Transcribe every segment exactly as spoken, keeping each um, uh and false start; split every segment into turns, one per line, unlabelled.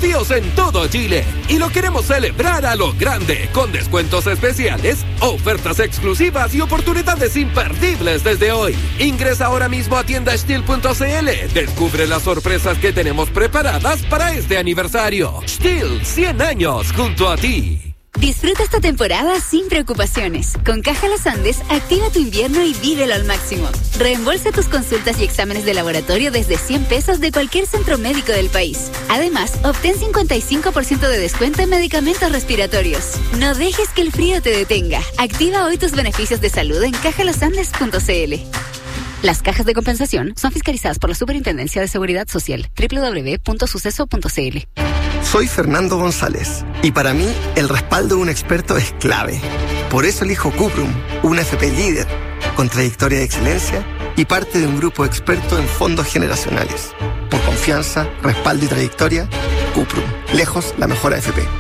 desafíos en todo Chile y lo queremos celebrar a lo grande, con descuentos especiales, ofertas exclusivas y oportunidades imperdibles desde hoy. Ingresa ahora mismo a tienda stihl punto c l. Descubre las sorpresas que tenemos preparadas para este aniversario. Stihl, cien años junto a ti.
Disfruta esta temporada sin preocupaciones. Con Caja Los Andes, activa tu invierno y vívelo al máximo. Reembolsa tus consultas y exámenes de laboratorio desde cien pesos de cualquier centro médico del país. Además, obtén cincuenta y cinco por ciento de descuento en medicamentos respiratorios. No dejes que el frío te detenga. Activa hoy tus beneficios de salud en caja los andes punto c l. Las cajas de compensación son fiscalizadas por la Superintendencia de Seguridad Social. doble u doble u doble u punto suceso punto c l.
Soy Fernando González y para mí el respaldo de un experto es clave. Por eso elijo Cuprum, una F P líder, con trayectoria de excelencia y parte de un grupo experto en fondos generacionales. Por confianza, respaldo y trayectoria, Cuprum, lejos la mejor A F P.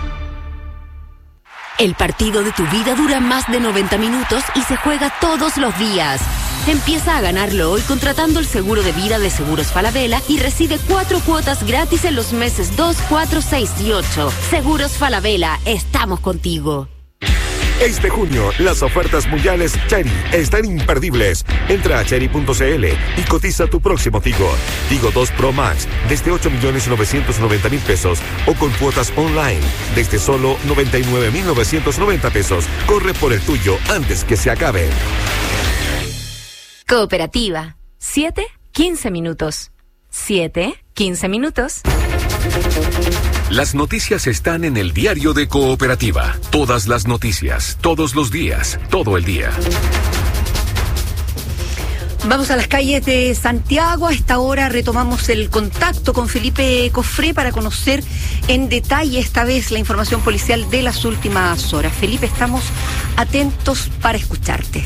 El partido de tu vida dura más de noventa minutos y se juega todos los días. Empieza a ganarlo hoy contratando el seguro de vida de Seguros Falabella y recibe cuatro cuotas gratis en los meses dos, cuatro, seis y ocho. Seguros Falabella, estamos contigo.
Este junio, las ofertas mundiales Chery están imperdibles. Entra a chery punto c l y cotiza tu próximo Tigo. Tigo dos Pro Max desde ocho millones novecientos noventa mil pesos o con cuotas online desde solo noventa y nueve mil novecientos noventa pesos. Corre por el tuyo antes que se acabe.
Cooperativa. siete, quince minutos. siete, quince minutos.
Las noticias están en el diario de Cooperativa. Todas las noticias, todos los días, todo el día.
Vamos a las calles de Santiago. A esta hora retomamos el contacto con Felipe Cofré para conocer en detalle esta vez la información policial de las últimas horas. Felipe, estamos atentos para escucharte.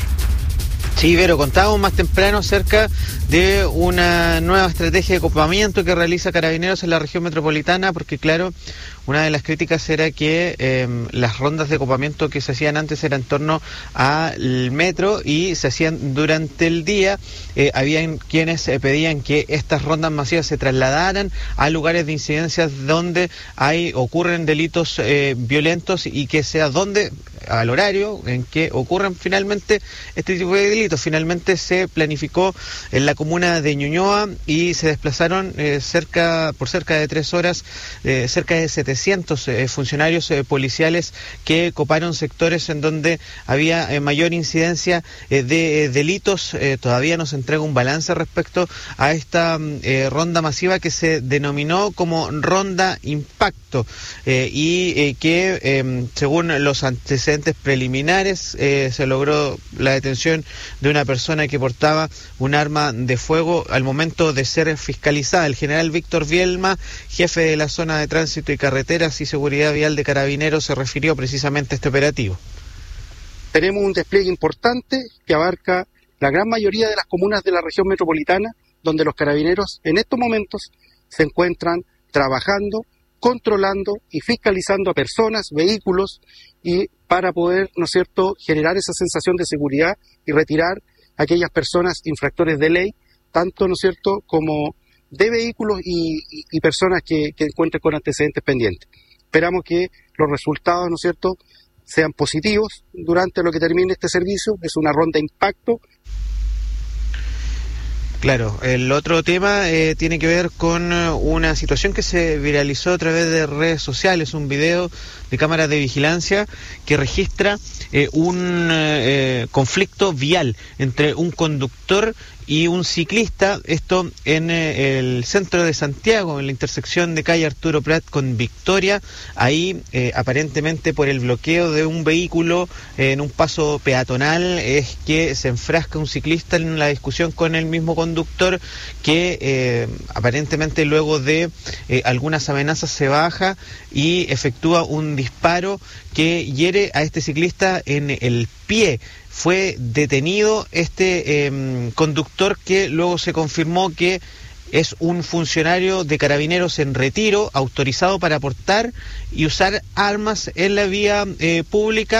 Sí, Vero, contábamos más temprano acerca de una nueva estrategia de copamiento que realiza Carabineros en la región metropolitana, porque claro, una de las críticas era que eh, las rondas de copamiento que se hacían antes eran en torno al metro y se hacían durante el día. Eh, habían quienes eh, pedían que estas rondas masivas se trasladaran a lugares de incidencias donde hay ocurren delitos eh, violentos y que sea donde, al horario en que ocurran finalmente este tipo de delitos. Finalmente se planificó en la comuna de Ñuñoa y se desplazaron eh, cerca por cerca de tres horas eh, cerca de setecientos eh, funcionarios eh, policiales que coparon sectores en donde había eh, mayor incidencia eh, de eh, delitos. Eh, todavía nos entrega un balance respecto a esta eh, ronda masiva que se denominó como Ronda Impacto eh, y eh, que eh, según los antecedentes preliminares eh, se logró la detención de una persona que portaba un arma de fuego al momento de ser fiscalizada. El general Víctor Bielma, jefe de la zona de tránsito y carreteras y seguridad vial de Carabineros, se refirió precisamente a este operativo.
Tenemos un despliegue importante que abarca la gran mayoría de las comunas de la región metropolitana, donde los carabineros en estos momentos se encuentran trabajando, controlando y fiscalizando a personas, vehículos, y para poder, ¿no es cierto?, generar esa sensación de seguridad y retirar a aquellas personas infractores de ley, tanto, ¿no es cierto?, como de vehículos y, y, y personas que, que encuentren con antecedentes pendientes. Esperamos que los resultados, ¿no es cierto?, sean positivos durante lo que termine este servicio. Es una ronda impacto.
Claro, el otro tema eh, tiene que ver con una situación que se viralizó a través de redes sociales, un video de cámaras de vigilancia que registra eh, un eh, conflicto vial entre un conductor y un ciclista, esto en eh, el centro de Santiago, en la intersección de calle Arturo Prat con Victoria. Ahí eh, aparentemente por el bloqueo de un vehículo eh, en un paso peatonal es que se enfrasca un ciclista en la discusión con el mismo conductor, que eh, aparentemente luego de eh, algunas amenazas se baja y efectúa un disparo que hiere a este ciclista en el pie. Fue detenido este eh, conductor, que luego se confirmó que es un funcionario de Carabineros en retiro, autorizado para portar y usar armas en la vía eh, pública,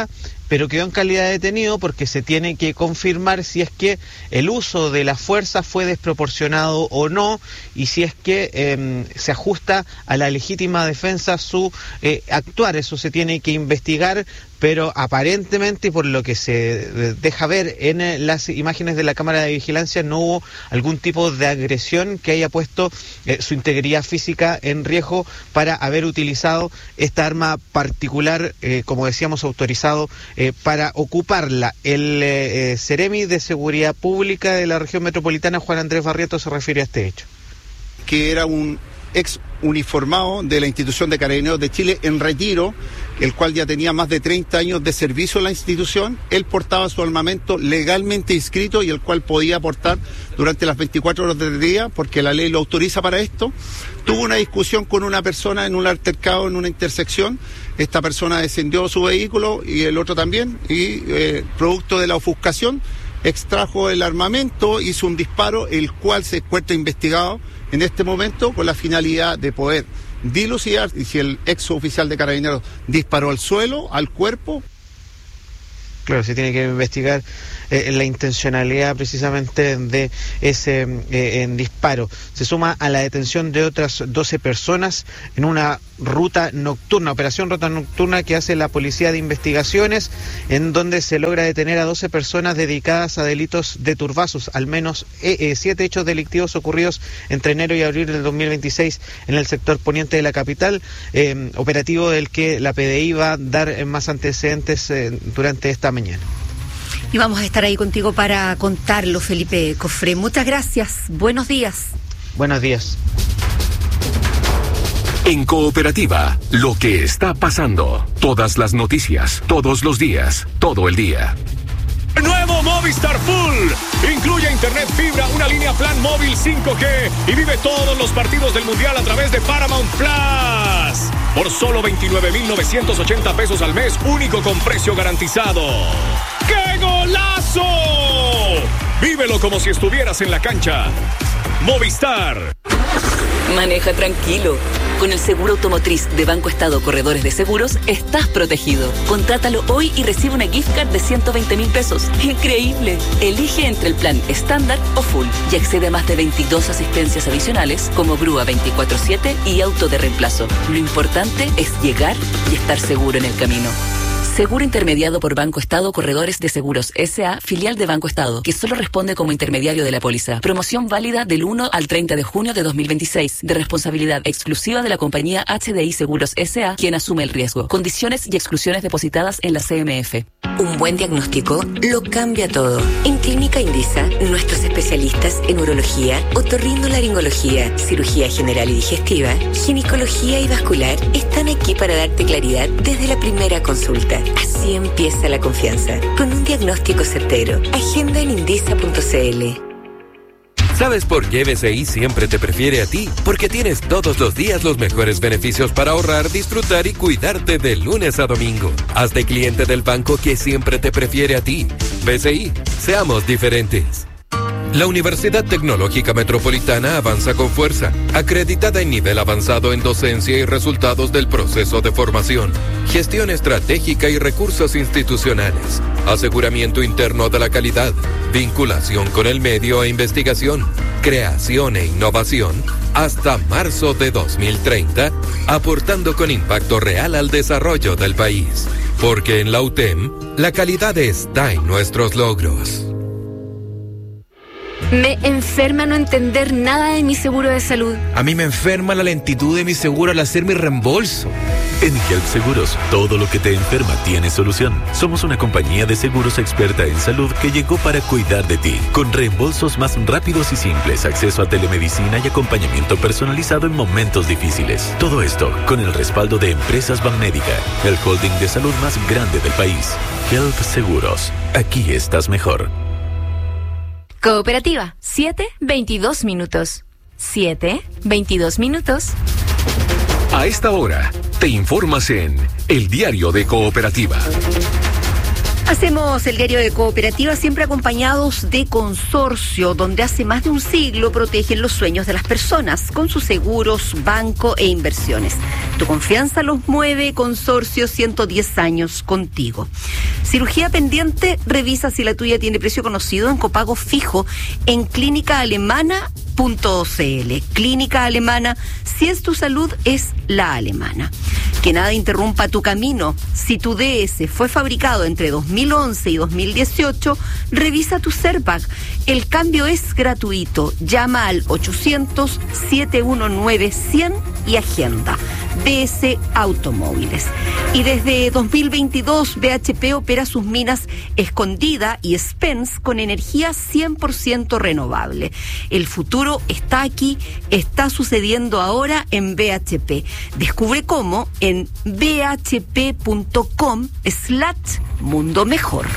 pero quedó en calidad de detenido porque se tiene que confirmar si es que el uso de la fuerza fue desproporcionado o no, y si es que eh, se ajusta a la legítima defensa su eh, actuar. Eso se tiene que investigar, pero aparentemente, por lo que se deja ver en las imágenes de la cámara de vigilancia, no hubo algún tipo de agresión que haya puesto eh, su integridad física en riesgo para haber utilizado esta arma particular, eh, como decíamos, autorizado eh, para ocuparla. El eh, Ceremi de Seguridad Pública de la región metropolitana, Juan Andrés Barrientos, se refiere a este hecho.
Que era un ex uniformado de la institución de Carabineros de Chile en retiro, el cual ya tenía más de treinta años de servicio en la institución. Él portaba su armamento legalmente inscrito y el cual podía portar durante las veinticuatro horas del día, porque la ley lo autoriza para esto. Tuvo una discusión con una persona en un altercado en una intersección. Esta persona descendió su vehículo y el otro también, y eh, producto de la ofuscación extrajo el armamento, hizo un disparo, el cual se encuentra investigado en este momento con la finalidad de poder dilucidar si el ex oficial de Carabineros disparó al suelo, al cuerpo.
Claro, se tiene que investigar eh, la intencionalidad precisamente de ese eh, en disparo. Se suma a la detención de otras doce personas en una ruta nocturna, operación ruta nocturna que hace la Policía de Investigaciones, en donde se logra detener a doce personas dedicadas a delitos de turbazos, al menos eh, eh, siete hechos delictivos ocurridos entre enero y abril del dos mil veintiséis en el sector poniente de la capital, eh, operativo del que la P D I va a dar más antecedentes eh, durante esta mañana.
Y vamos a estar ahí contigo para contarlo, Felipe Cofré. Muchas gracias. Buenos días.
Buenos días.
En Cooperativa, lo que está pasando. Todas las noticias, todos los días, todo el día.
Nuevo Movistar Full. Incluye internet fibra, una línea plan móvil cinco G y vive todos los partidos del Mundial a través de Paramount Plus. Por solo veintinueve mil novecientos ochenta pesos al mes, único con precio garantizado. ¡Qué golazo! Vívelo como si estuvieras en la cancha. Movistar.
Maneja tranquilo. Con el seguro automotriz de Banco Estado Corredores de Seguros, estás protegido. Contrátalo hoy y recibe una gift card de ciento veinte mil pesos. ¡Increíble! Elige entre el plan estándar o full y accede a más de veintidós asistencias adicionales como grúa veinticuatro siete y auto de reemplazo. Lo importante es llegar y estar seguro en el camino. Seguro intermediado por Banco Estado Corredores de Seguros S A, filial de Banco Estado, que solo responde como intermediario de la póliza. Promoción válida del uno al treinta de junio de dos mil veintiséis, de responsabilidad exclusiva de la compañía H D I Seguros S A, quien asume el riesgo. Condiciones y exclusiones depositadas en la C M F.
Un buen diagnóstico lo cambia todo. En Clínica Indisa, nuestros especialistas en urología, otorrinolaringología, cirugía general y digestiva, ginecología y vascular están aquí para darte claridad desde la primera consulta. Así empieza la confianza, con un diagnóstico certero. Agenda en indisa punto c l.
¿Sabes por qué B C I siempre te prefiere a ti? Porque tienes todos los días los mejores beneficios para ahorrar, disfrutar y cuidarte de lunes a domingo. Hazte cliente del banco que siempre te prefiere a ti. B C I, seamos diferentes. La Universidad Tecnológica Metropolitana avanza con fuerza, acreditada en nivel avanzado en docencia y resultados del proceso de formación, gestión estratégica y recursos institucionales, aseguramiento interno de la calidad, vinculación con el medio e investigación, creación e innovación, hasta marzo de dos mil treinta, aportando con impacto real al desarrollo del país. Porque en la U T E M, la calidad está en nuestros logros.
Me enferma no entender nada de mi seguro de salud.
A mí me enferma la lentitud de mi seguro al hacer mi reembolso.
En Help Seguros, todo lo que te enferma tiene solución. Somos una compañía de seguros experta en salud que llegó para cuidar de ti, con reembolsos más rápidos y simples, acceso a telemedicina y acompañamiento personalizado en momentos difíciles. Todo esto con el respaldo de Empresas Banmédica, el holding de salud más grande del país. Help Seguros, aquí estás mejor.
Cooperativa, siete, veintidós minutos. siete, veintidós minutos.
A esta hora, te informas en El Diario de Cooperativa.
Hacemos el diario de Cooperativa siempre acompañados de Consorcio, donde hace más de un siglo protegen los sueños de las personas con sus seguros, banco e inversiones. Tu confianza los mueve, Consorcio, ciento diez años contigo. Cirugía pendiente, revisa si la tuya tiene precio conocido en copago fijo en clínica alemana punto c l. Clínica Alemana, si es tu salud, es la alemana. Que nada interrumpa tu camino. Si tu D S fue fabricado entre dos mil once y dos mil dieciocho, revisa tu Servag. El cambio es gratuito. Llama al ochocientos, setecientos diecinueve, cien y agenda. D S Automóviles. Y desde dos mil veintidós, B H P opera sus minas Escondida y Spence con energía cien por ciento renovable. El futuro está aquí, está sucediendo ahora en B H P. Descubre cómo en bhp.com slash mundo mejor.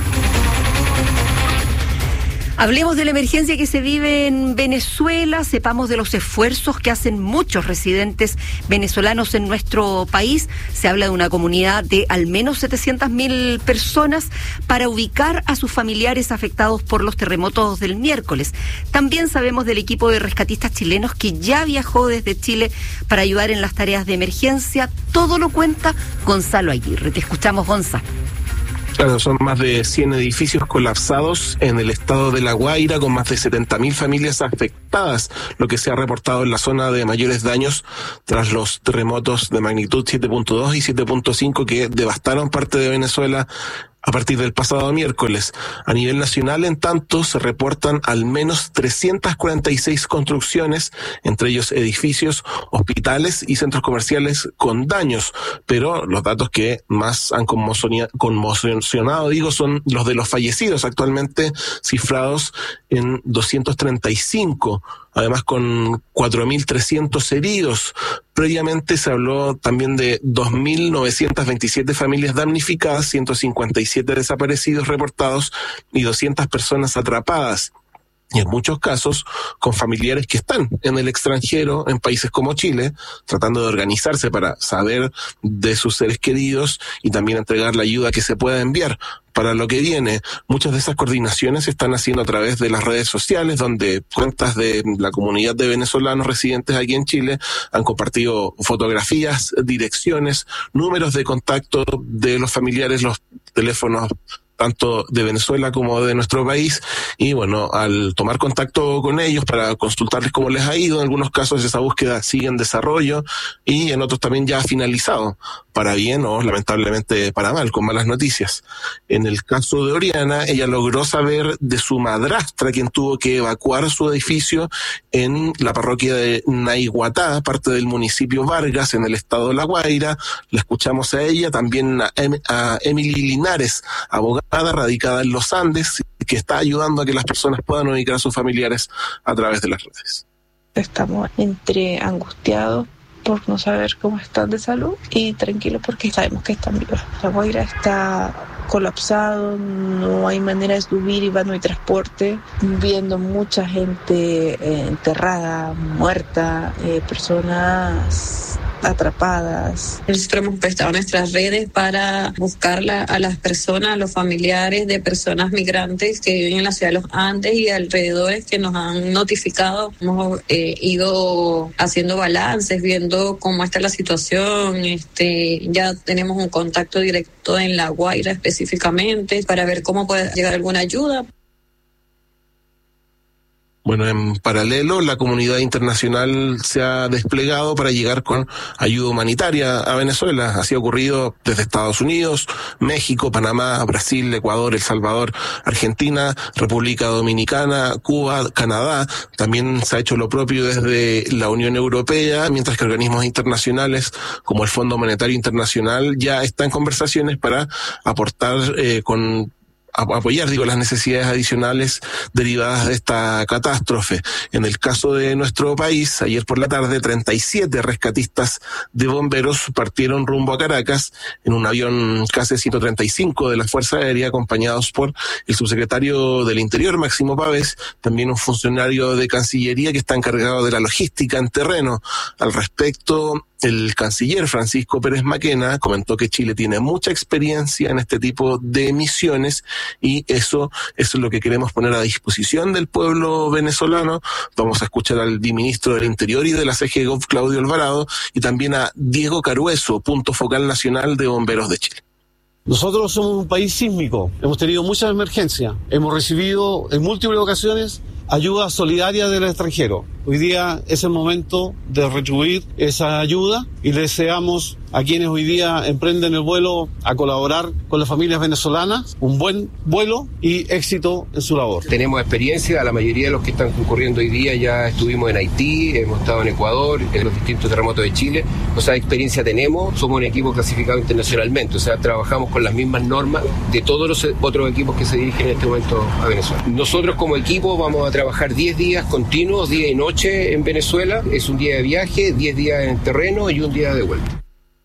Hablemos de la emergencia que se vive en Venezuela, sepamos de los esfuerzos que hacen muchos residentes venezolanos en nuestro país. Se habla de una comunidad de al menos setecientas mil personas para ubicar a sus familiares afectados por los terremotos del miércoles. También sabemos del equipo de rescatistas chilenos que ya viajó desde Chile para ayudar en las tareas de emergencia. Todo lo cuenta Gonzalo Aguirre. Te escuchamos, Gonza.
Claro, son más de cien edificios colapsados en el estado de La Guaira, con más de setenta mil familias afectadas, lo que se ha reportado en la zona de mayores daños tras los terremotos de magnitud siete punto dos y siete punto cinco que devastaron parte de Venezuela a partir del pasado miércoles. A nivel nacional, en tanto, se reportan al menos trescientas cuarenta y seis construcciones, entre ellos edificios, hospitales y centros comerciales con daños. Pero los datos que más han conmocionado, digo, son los de los fallecidos, actualmente cifrados en doscientos treinta y cinco, además con cuatro mil trescientos heridos. Previamente se habló también de dos mil novecientas veintisiete familias damnificadas, ciento cincuenta y siete desaparecidos reportados y doscientas personas atrapadas. Y en muchos casos con familiares que están en el extranjero, en países como Chile, tratando de organizarse para saber de sus seres queridos y también entregar la ayuda que se pueda enviar para lo que viene. Muchas de esas coordinaciones se están haciendo a través de las redes sociales, donde cuentas de la comunidad de venezolanos residentes aquí en Chile han compartido fotografías, direcciones, números de contacto de los familiares, los teléfonos tanto de Venezuela como de nuestro país, y bueno, al tomar contacto con ellos para consultarles cómo les ha ido, en algunos casos esa búsqueda sigue en desarrollo y en otros también ya ha finalizado, para bien o lamentablemente para mal, con malas noticias. En el caso de Oriana, ella logró saber de su madrastra, quien tuvo que evacuar su edificio en la parroquia de Naiguatá, parte del municipio Vargas, en el estado de La Guaira. La escuchamos a ella, también a, em a Emily Linares, abogada radicada en los Andes, que está ayudando a que las personas puedan ubicar a sus familiares a través de las redes.
Estamos entre angustiados por no saber cómo están de salud y tranquilos porque sabemos que están vivos. La Guaira está colapsado, no hay manera de subir y no hay transporte, viendo mucha gente eh, enterrada, muerta, eh, personas atrapadas.
Nosotros hemos prestado nuestras redes para buscar la, a las personas, a los familiares de personas migrantes que viven en la ciudad de los Andes y alrededores que nos han notificado. Hemos eh, ido haciendo balances, viendo cómo está la situación. Este, ya tenemos un contacto directo en La Guaira específicamente para ver cómo puede llegar alguna ayuda.
Bueno, en paralelo, la comunidad internacional se ha desplegado para llegar con ayuda humanitaria a Venezuela. Así ha ocurrido desde Estados Unidos, México, Panamá, Brasil, Ecuador, El Salvador, Argentina, República Dominicana, Cuba, Canadá. También se ha hecho lo propio desde la Unión Europea, mientras que organismos internacionales como el Fondo Monetario Internacional ya están en conversaciones para aportar eh, con apoyar, digo, las necesidades adicionales derivadas de esta catástrofe. En el caso de nuestro país, ayer por la tarde, treinta y siete rescatistas de bomberos partieron rumbo a Caracas en un avión K C ciento treinta y cinco de la Fuerza Aérea, acompañados por el subsecretario del Interior, Máximo Pavés, también un funcionario de Cancillería que está encargado de la logística en terreno. Al respecto, el canciller Francisco Pérez Maquena comentó que Chile tiene mucha experiencia en este tipo de misiones y eso, eso es lo que queremos poner a disposición del pueblo venezolano. Vamos a escuchar al ministro del Interior y de la C G Gov, Claudio Alvarado, y también a Diego Carueso, punto focal nacional de Bomberos de Chile.
Nosotros somos un país sísmico, hemos tenido muchas emergencias, hemos recibido en múltiples ocasiones ayuda solidaria del extranjero. Hoy día es el momento de retribuir esa ayuda y le deseamos a quienes hoy día emprenden el vuelo a colaborar con las familias venezolanas un buen vuelo y éxito en su labor.
Tenemos experiencia, la mayoría de los que están concurriendo hoy día ya estuvimos en Haití, hemos estado en Ecuador, en los distintos terremotos de Chile, o sea, experiencia tenemos, somos un equipo clasificado internacionalmente, o sea, trabajamos con las mismas normas de todos los otros equipos que se dirigen en este momento a Venezuela. Nosotros como equipo vamos a trabajar diez días continuos, día y noche en Venezuela, es un día de viaje, diez días en terreno y un día de vuelta.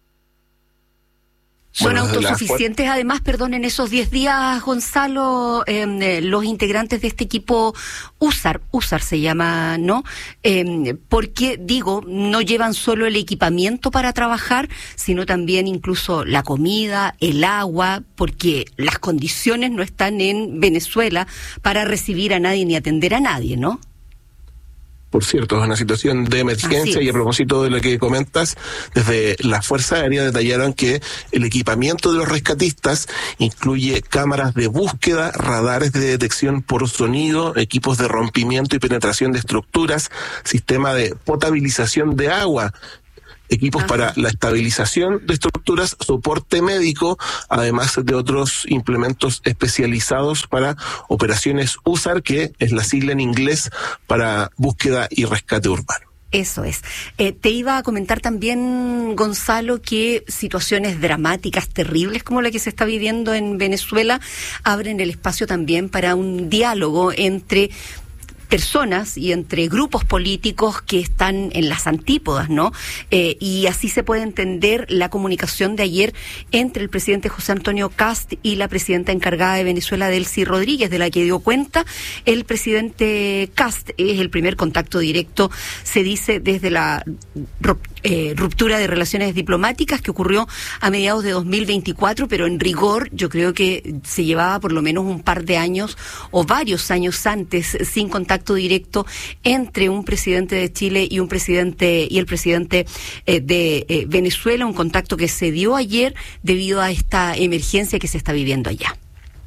Son autosuficientes, además, perdón, en esos diez días, Gonzalo, eh, los integrantes de este equipo USAR, USAR se llama, ¿no? Eh, porque, digo, no llevan solo el equipamiento para trabajar, sino también incluso la comida, el agua, porque las condiciones no están en Venezuela para recibir a nadie ni atender a nadie, ¿no?
Por cierto, es una situación de emergencia y a propósito de lo que comentas, desde la Fuerza Aérea detallaron que el equipamiento de los rescatistas incluye cámaras de búsqueda, radares de detección por sonido, equipos de rompimiento y penetración de estructuras, sistema de potabilización de agua, equipos Ajá. para la estabilización de estructuras, soporte médico, además de otros implementos especializados para operaciones USAR, que es la sigla en inglés para búsqueda y rescate urbano.
Eso es. Eh, te iba a comentar también, Gonzalo, que situaciones dramáticas, terribles como la que se está viviendo en Venezuela, abren el espacio también para un diálogo entre personas y entre grupos políticos que están en las antípodas, ¿no? Eh, y así se puede entender la comunicación de ayer entre el presidente José Antonio Kast y la presidenta encargada de Venezuela, Delcy Rodríguez, de la que dio cuenta el presidente Kast. Es el primer contacto directo, se dice, desde la eh, ruptura de relaciones diplomáticas que ocurrió a mediados de dos mil veinticuatro, pero en rigor yo creo que se llevaba por lo menos un par de años o varios años antes sin contacto directo entre un presidente de Chile y un presidente y el presidente eh, de eh, Venezuela, un contacto que se dio ayer debido a esta emergencia que se está viviendo allá.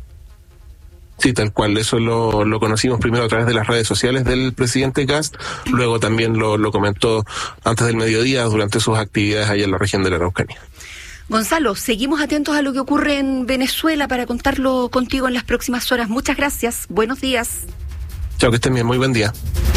Sí, tal cual, eso lo, lo conocimos primero a través de las redes sociales del presidente Kast, luego también lo, lo comentó antes del mediodía durante sus actividades allá en la región de la Araucanía.
Gonzalo, seguimos atentos a lo que ocurre en Venezuela para contarlo contigo en las próximas horas. Muchas gracias, buenos días.
Chao, que estén bien, muy buen día.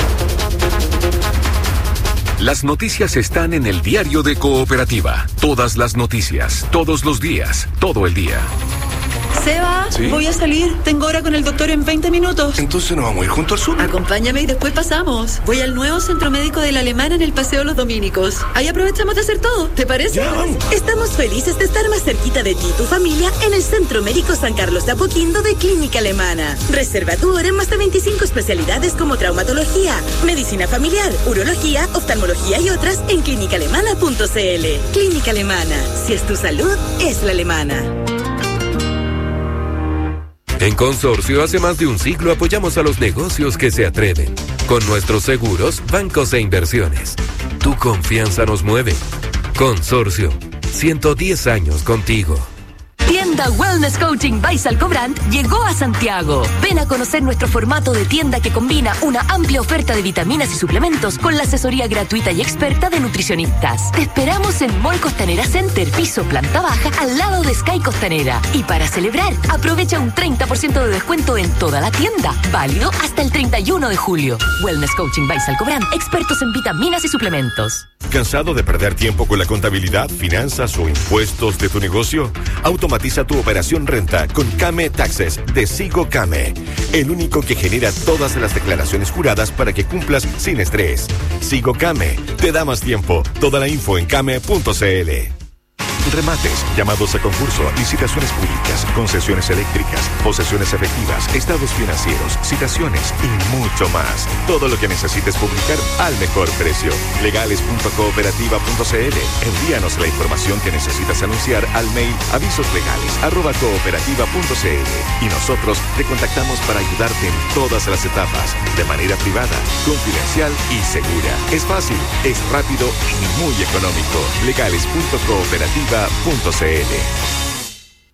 Las noticias están en el diario de Cooperativa. Todas las noticias, todos los días, todo el día.
Seba, ¿sí? Voy a salir. Tengo hora con el doctor en veinte minutos.
Entonces nos vamos a ir junto al sur.
Acompáñame y después pasamos. Voy al nuevo centro médico de la Alemana en el Paseo Los Dominicos. Ahí aprovechamos de hacer todo. ¿Te parece?
Ya, vamos.
Estamos felices de estar más cerquita de ti y tu familia en el Centro Médico San Carlos de Apoquindo de Clínica Alemana. Reserva tu hora en más de veinticinco especialidades como traumatología, medicina familiar, urología, oftalmología y otras en clínica alemana punto c l. Clínica Alemana. Si es tu salud, es la alemana.
En Consorcio, hace más de un siglo apoyamos a los negocios que se atreven. Con nuestros seguros, bancos e inversiones. Tu confianza nos mueve. Consorcio, ciento diez años contigo.
Tienda Wellness Coaching by Salcobrand llegó a Santiago. Ven a conocer nuestro formato de tienda que combina una amplia oferta de vitaminas y suplementos con la asesoría gratuita y experta de nutricionistas. Te esperamos en Mall Costanera Center, piso planta baja, al lado de Sky Costanera. Y para celebrar, aprovecha un treinta por ciento de descuento en toda la tienda. Válido hasta el treinta y uno de julio. Wellness Coaching by Salcobrand, expertos en vitaminas y suplementos.
¿Cansado de perder tiempo con la contabilidad, finanzas o impuestos de tu negocio? Automatiza tu operación renta con Came Taxes de Sigo Came, el único que genera todas las declaraciones juradas para que cumplas sin estrés. Sigo Came te da más tiempo. Toda la info en came punto c l. Remates, llamados a concurso, licitaciones públicas, concesiones eléctricas, posesiones efectivas, estados financieros, citaciones y mucho más. Todo lo que necesites publicar al mejor precio. legales punto cooperativa punto c l. Envíanos la información que necesitas anunciar al mail avisoslegales arroba cooperativa punto c l y nosotros te contactamos para ayudarte en todas las etapas, de manera privada, confidencial y segura. Es fácil, es rápido y muy económico. legales punto cooperativa punto c l.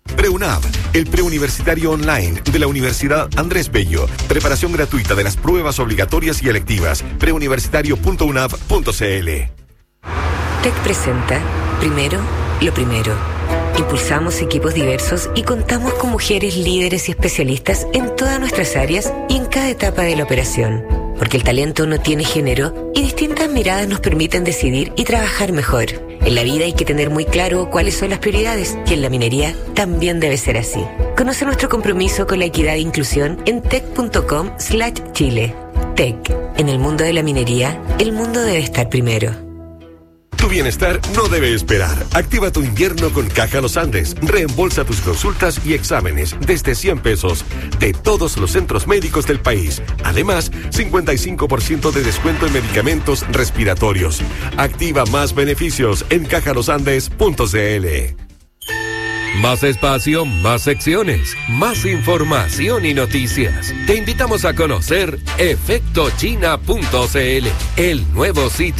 PreUNAV, el preuniversitario online de la Universidad Andrés Bello. Preparación gratuita de las pruebas obligatorias y electivas. preuniversitario punto u n a v punto c l.
T E C presenta Primero, lo primero. Impulsamos equipos diversos y contamos con mujeres líderes y especialistas en todas nuestras áreas y en cada etapa de la operación. Porque el talento no tiene género y distintas miradas nos permiten decidir y trabajar mejor. En la vida hay que tener muy claro cuáles son las prioridades y en la minería también debe ser así. Conoce nuestro compromiso con la equidad e inclusión en tec punto com slash chile. T E C. En el mundo de la minería, el mundo debe estar primero.
Tu bienestar no debe esperar. Activa tu invierno con Caja Los Andes. Reembolsa tus consultas y exámenes desde cien pesos de todos los centros médicos del país. Además, cincuenta y cinco por ciento de descuento en medicamentos respiratorios. Activa más beneficios en caja los andes punto c l.
Más espacio, más secciones, más información y noticias. Te invitamos a conocer efecto china punto c l, el nuevo sitio